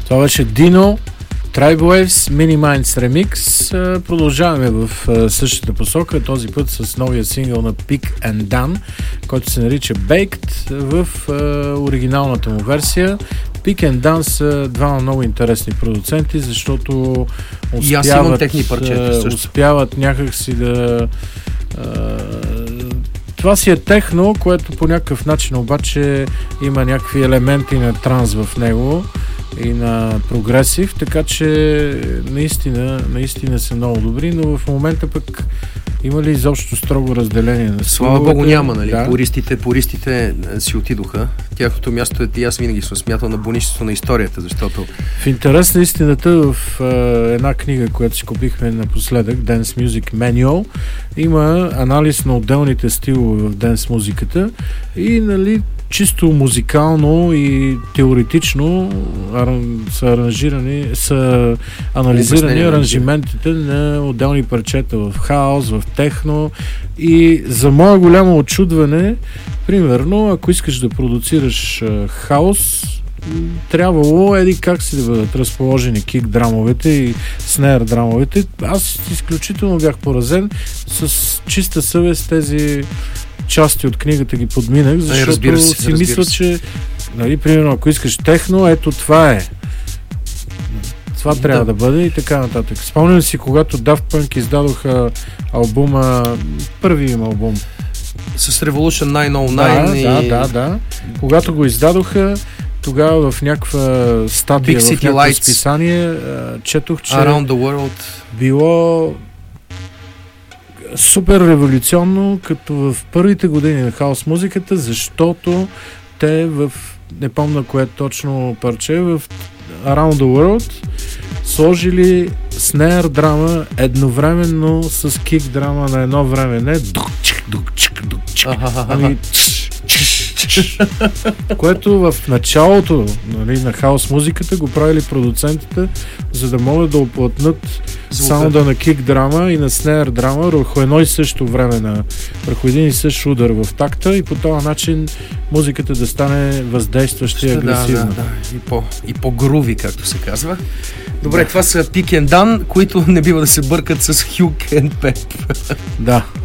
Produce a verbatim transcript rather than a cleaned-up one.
Това беше Dino, Tribe Waves, Mini Minds Remix. Продължаваме в същата посока, този път с новия сингъл на Pig and Dan, който се нарича Baked в оригиналната му версия. Pig and Dan са двама много интересни продуценти, защото успяват, парчета, успяват някакси да... Това си е техно, което по някакъв начин обаче има някакви елементи на транс в него и на прогресив, така че наистина, наистина са много добри, но в момента пък има ли изобщо строго разделение на Слава Богу няма, нали? Да. Пористите, пористите си отидоха. Тяхното място е, и аз винаги съм смятал, на бонището на историята, защото... В интерес на истината, в е, една книга, която си купихме напоследък, Dance Music Manual, има анализ на отделните стилове в денс музиката и, нали, чисто музикално и теоретично са аранжирани, са анализирани аранжиментите на отделни парчета в хаос, в техно и за мое голямо очудване, примерно, ако искаш да продуцираш хаос, трябвало еди как си да бъдат разположени кик драмовете и снейр драмовете. Аз изключително бях поразен, с чиста съвест тези части от книгата ги подминах, защото Ай, се, си мисля, се. че, нали, примерно, ако искаш техно, ето това е. Това да. трябва да бъде и така нататък. Спомням си, когато Daft Punk издадоха албума, първи им албум. С Revolution девет нула девет. Да, и... да, да, да. Когато го издадоха, тогава в някаква статия, в някакво списание, четох, че Around the World било супер революционно, като в първите години на хаос музиката, защото те в, не помня кое точно парче, в Around the World сложили снейр драма едновременно с кик драма на едно време. Не дук-чик, дук-чик, дук-чик. Ами което в началото, нали, на хаос музиката го правили продуцентите, за да могат да оплътнат саунда на кик драма и на снейр драма върху едно и също време, на, върху един и същ удар в такта и по този начин музиката да стане въздействаща и агресивна. Да, да, да. И, по, и по-груви, както се казва. Добре, да. Това са Pig and Dan, които не бива да се бъркат с Hugh and Pep. Да.